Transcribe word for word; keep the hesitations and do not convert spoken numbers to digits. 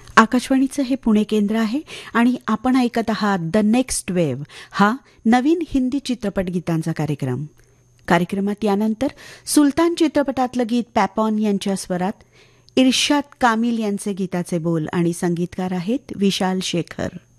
आकाशवाणीचं हे पुणे केंद्र आहे आणि आपण ऐकत आहात द नेक्स्ट वेव्ह हा नवीन हिंदी चित्रपट गीतांचा कार्यक्रम. कार्यक्रमात यानंतर सुलतान चित्रपटातलं गीत पॅपॉन यांच्या स्वरात, इर्शाद कामिल यांचे गीताचे बोल आणि संगीतकार आहेत विशाल शेखर.